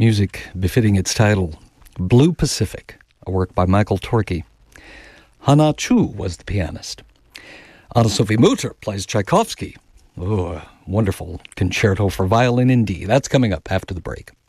Music befitting its title, Blue Pacific, a work by Michael Torke. Hana Chu was the pianist. Anna-Sophie Mutter plays Tchaikovsky. Oh, a wonderful concerto for violin in D. That's coming up after the break.